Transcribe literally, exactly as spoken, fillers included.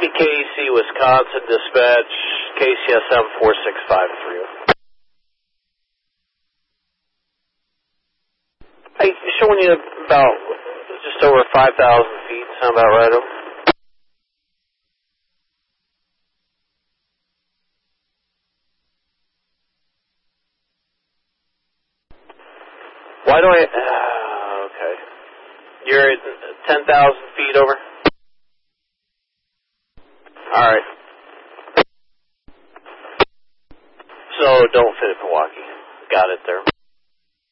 P K C, Wisconsin, dispatch, K C S M four six five three. Hey, showing you about just over five thousand feet. Sound about right? Over? Why do I... Uh, okay. You're at ten thousand feet over? Alright. So, don't fit at Milwaukee. Got it there.